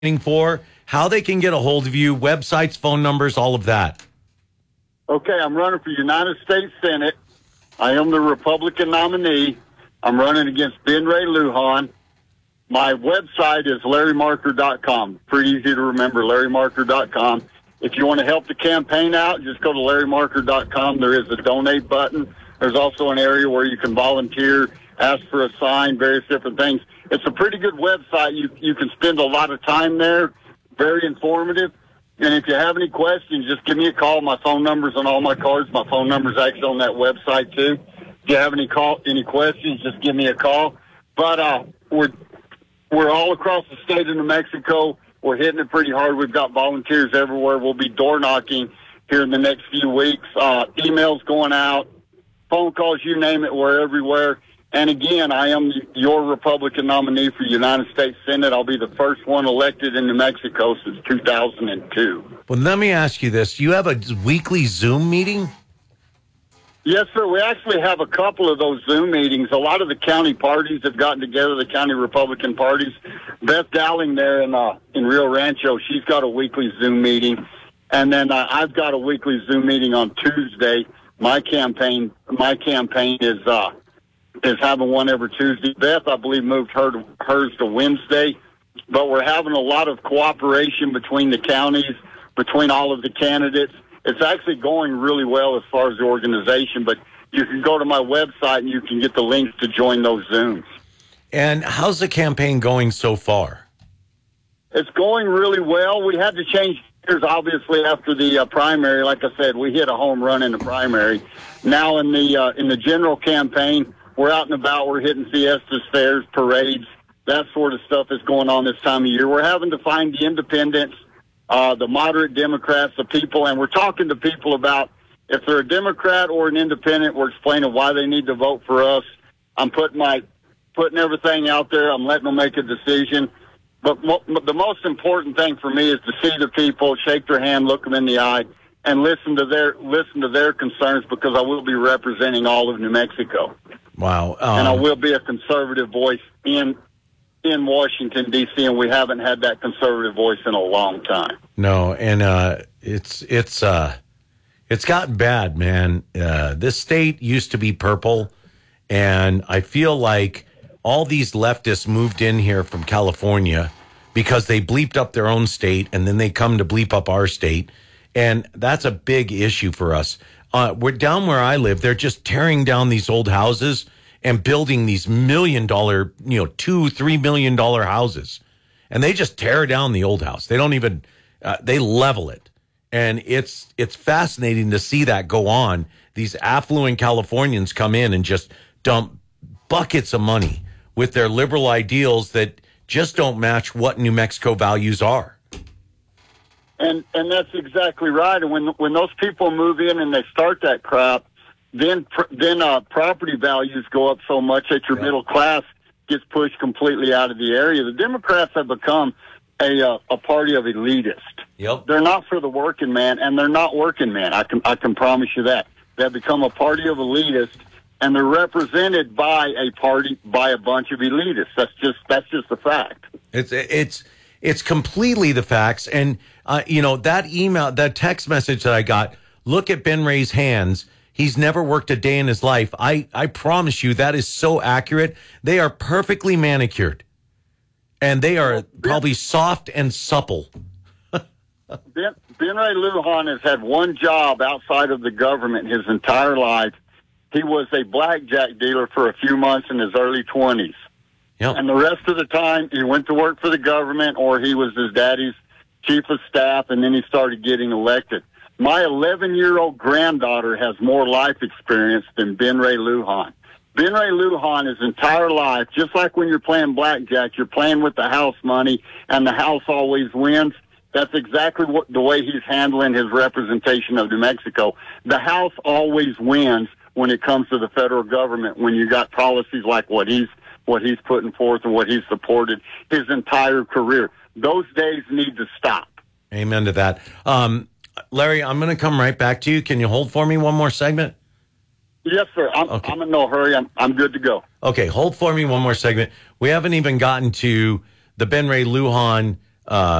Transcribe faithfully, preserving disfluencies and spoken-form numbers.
for, how they can get a hold of you, websites, phone numbers, all of that. Okay, I'm running for United States Senate. I am the Republican nominee. I'm running against Ben Ray Lujan. My website is larry marker dot com. Pretty easy to remember, larry marker dot com. If you want to help the campaign out, just go to larry marker dot com. There is a donate button. There's also an area where you can volunteer, ask for a sign, various different things. It's a pretty good website. You you can spend a lot of time there. Very informative. And if you have any questions, just give me a call. My phone number's on all my cards. My phone number's actually on that website too. If you have any call any questions, just give me a call. But uh, we're we're all across the state of New Mexico. We're hitting it pretty hard. We've got volunteers everywhere. We'll be door knocking here in the next few weeks. Uh, emails going out, phone calls, you name it, we're everywhere. And again, I am your Republican nominee for United States Senate. I'll be the first one elected in New Mexico since two thousand two. Well, let me ask you this. You have a weekly Zoom meeting? Yes, sir. We actually have a couple of those Zoom meetings. A lot of the county parties have gotten together, the county Republican parties. Beth Dowling there in uh, in Rio Rancho, she's got a weekly Zoom meeting. And then uh, I've got a weekly Zoom meeting on Tuesday. My campaign my campaign is uh, is having one every Tuesday. Beth, I believe, moved her to, hers to Wednesday. But we're having a lot of cooperation between the counties, between all of the candidates. It's actually going really well as far as the organization, but you can go to my website and you can get the links to join those Zooms. And how's the campaign going so far? It's going really well. We had to change gears, obviously, after the uh, primary. Like I said, we hit a home run in the primary. Now in the uh, in the general campaign, we're out and about. We're hitting fiestas, fairs, parades. That sort of stuff is going on this time of year. We're having to find the independents, Uh, the moderate Democrats, the people, and we're talking to people about if they're a Democrat or an independent, we're explaining why they need to vote for us. I'm putting my putting everything out there. I'm letting them make a decision. But mo- the most important thing for me is to see the people, shake their hand, look them in the eye, and listen to their listen to their concerns, because I will be representing all of New Mexico. Wow! Um, and I will be a conservative voice in. in Washington, D C, and we haven't had that conservative voice in a long time. No, and uh, it's it's uh, it's gotten bad, man. Uh, this state used to be purple, and I feel like all these leftists moved in here from California because they bleeped up their own state, and then they come to bleep up our state, and that's a big issue for us. Uh, we're down where I live. They're just tearing down these old houses and building these million dollar, you know, two, three million dollar houses. And they just tear down the old house. They don't even, uh, they level it. And it's, it's fascinating to see that go on. These affluent Californians come in and just dump buckets of money with their liberal ideals that just don't match what New Mexico values are. And, and that's exactly right. And when, when those people move in and they start that crap, Then, then uh, property values go up so much that your yeah. middle class gets pushed completely out of the area. The Democrats have become a uh, a party of elitists. Yep. They're not for the working man, and they're not working man. I can I can promise you that. They've become a party of elitists, and they're represented by a party by a bunch of elitists. That's just that's just the fact. It's it's it's completely the facts. And uh, you know, that email, that text message that I got. Look at Ben Ray's hands. He's never worked a day in his life. I, I promise you that is so accurate. They are perfectly manicured. And they are probably soft and supple. Ben, Ben Ray Lujan has had one job outside of the government his entire life. He was a blackjack dealer for a few months in his early twenties. Yep. And the rest of the time, he went to work for the government, or he was his daddy's chief of staff, and then he started getting elected. My eleven-year-old granddaughter has more life experience than Ben Ray Lujan. Ben Ray Lujan, his entire life, just like when you're playing blackjack, you're playing with the house money, and the house always wins. That's exactly what the way he's handling his representation of New Mexico. The house always wins when it comes to the federal government, when you got policies like what he's what he's putting forth and what he's supported his entire career. Those days need to stop. Amen to that. Um, Larry, I'm going to come right back to you. Can you hold for me one more segment? Yes, sir. I'm, okay. I'm in no hurry. I'm, I'm good to go. Okay, hold for me one more segment. We haven't even gotten to the Ben Ray Lujan uh,